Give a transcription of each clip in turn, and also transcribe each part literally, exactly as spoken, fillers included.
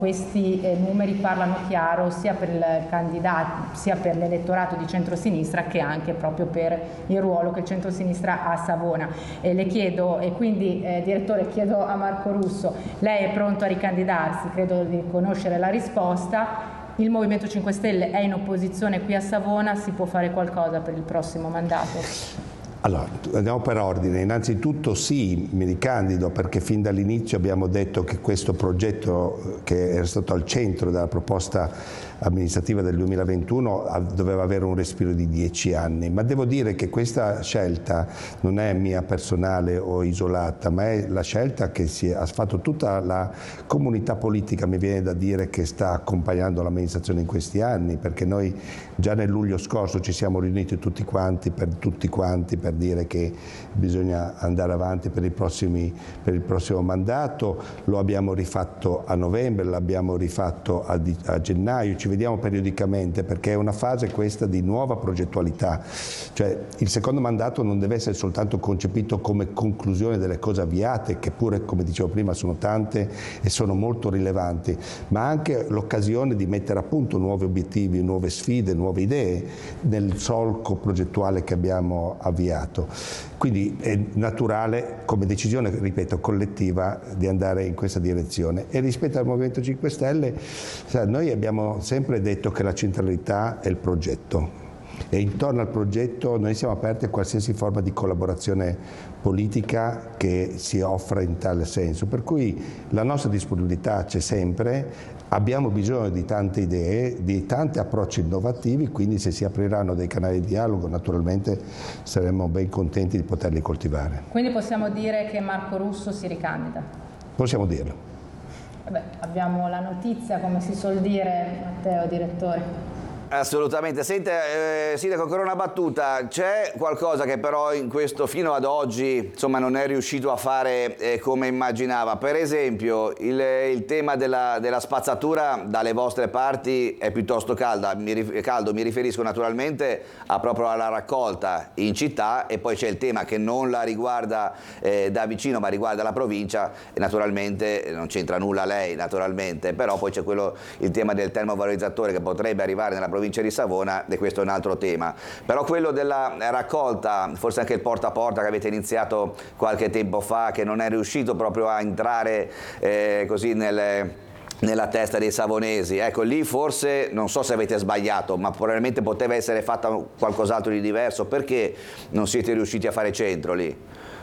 Questi eh, numeri parlano chiaro sia per il candidato, sia per l'elettorato di centrosinistra che anche proprio per il ruolo che il centrosinistra ha a Savona. E le chiedo, e quindi eh, direttore, chiedo a Marco Russo, lei è pronto a ricandidarsi? Credo di conoscere la risposta. Il Movimento cinque Stelle è in opposizione qui a Savona, si può fare qualcosa per il prossimo mandato? Allora, andiamo per ordine. Innanzitutto sì, mi ricandido perché fin dall'inizio abbiamo detto che questo progetto, che era stato al centro della proposta amministrativa del duemilaventuno, doveva avere un respiro di dieci anni, ma devo dire che questa scelta non è mia personale o isolata, ma è la scelta che si è, ha fatto tutta la comunità politica, mi viene da dire, che sta accompagnando l'amministrazione in questi anni, perché noi già nel luglio scorso ci siamo riuniti tutti quanti per tutti quanti per dire che bisogna andare avanti per, i prossimi, per il prossimo mandato. Lo abbiamo rifatto a novembre, l'abbiamo rifatto a, a gennaio, ci vediamo periodicamente perché è una fase questa di nuova progettualità, cioè il secondo mandato non deve essere soltanto concepito come conclusione delle cose avviate, che pure, come dicevo prima, sono tante e sono molto rilevanti, ma anche l'occasione di mettere a punto nuovi obiettivi, nuove sfide, nuove idee nel solco progettuale che abbiamo avviato. Quindi è naturale come decisione, ripeto, collettiva di andare in questa direzione. E rispetto al Movimento cinque Stelle, noi abbiamo sempre detto che la centralità è il progetto e intorno al progetto noi siamo aperti a qualsiasi forma di collaborazione politica che si offra in tale senso, per cui la nostra disponibilità c'è sempre. Abbiamo bisogno di tante idee, di tanti approcci innovativi, quindi se si apriranno dei canali di dialogo naturalmente saremo ben contenti di poterli coltivare. Quindi possiamo dire che Marco Russo si ricandida? Possiamo dirlo. Vabbè, abbiamo la notizia, come si suol dire, Matteo, direttore. Assolutamente. Sente, eh, Sindaco, ancora una battuta. C'è qualcosa che però in questo fino ad oggi insomma non è riuscito a fare eh, come immaginava? Per esempio il, il tema della, della spazzatura dalle vostre parti è piuttosto calda, mi, caldo, mi riferisco naturalmente a proprio alla raccolta in città, e poi c'è il tema che non la riguarda eh, da vicino ma riguarda la provincia, e naturalmente non c'entra nulla lei naturalmente, però poi c'è quello, il tema del termovalorizzatore che potrebbe arrivare nella provincia provincia di Savona, e questo è un altro tema. Però quello della raccolta, forse anche il porta a porta che avete iniziato qualche tempo fa, che non è riuscito proprio a entrare eh, così nelle... nella testa dei savonesi, ecco, lì forse non so se avete sbagliato, ma probabilmente poteva essere fatta qualcos'altro di diverso. Perché non siete riusciti a fare centro lì?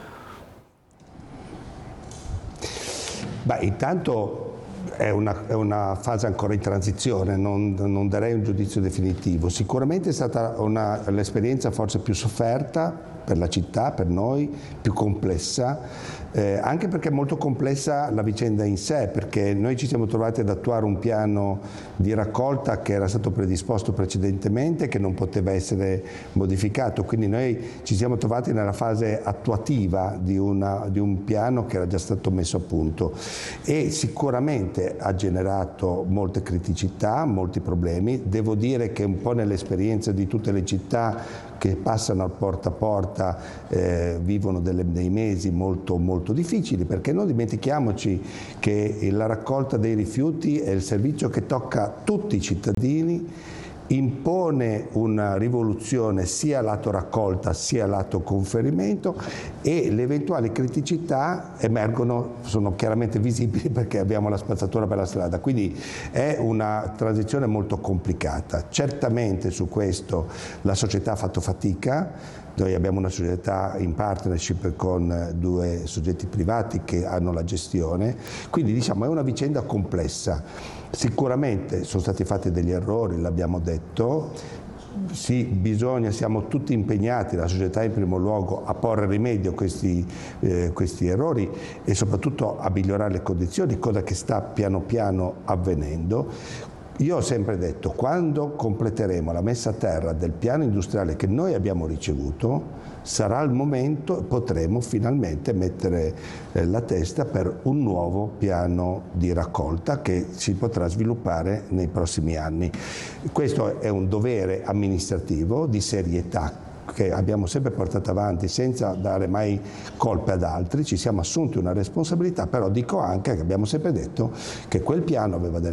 Beh, intanto È una, è una fase ancora in transizione, non, non darei un giudizio definitivo. Sicuramente è stata l'esperienza forse più sofferta per la città, per noi, più complessa, eh, anche perché è molto complessa la vicenda in sé, perché noi ci siamo trovati ad attuare un piano di raccolta che era stato predisposto precedentemente, che non poteva essere modificato, quindi noi ci siamo trovati nella fase attuativa di, una, di un piano che era già stato messo a punto, e sicuramente ha generato molte criticità, molti problemi. Devo dire che un po' nell'esperienza di tutte le città che passano al porta a porta eh, vivono delle, dei mesi molto, molto difficili, perché non dimentichiamoci che la raccolta dei rifiuti è il servizio che tocca tutti i cittadini, impone una rivoluzione sia lato raccolta sia lato conferimento, e le eventuali criticità emergono, sono chiaramente visibili perché abbiamo la spazzatura per la strada, quindi è una transizione molto complicata. Certamente su questo la società ha fatto fatica. Noi abbiamo una società in partnership con due soggetti privati che hanno la gestione, quindi diciamo è una vicenda complessa. Sicuramente sono stati fatti degli errori, l'abbiamo detto, sì, bisogna, siamo tutti impegnati, la società in primo luogo, a porre rimedio a questi, eh, questi errori e soprattutto a migliorare le condizioni, cosa che sta piano piano avvenendo. Io ho sempre detto, quando completeremo la messa a terra del piano industriale che noi abbiamo ricevuto, sarà il momento, potremo finalmente mettere eh, la testa per un nuovo piano di raccolta che si potrà sviluppare nei prossimi anni. Questo è un dovere amministrativo di serietà che abbiamo sempre portato avanti senza dare mai colpe ad altri, ci siamo assunti una responsabilità, però dico anche che abbiamo sempre detto che quel piano aveva delle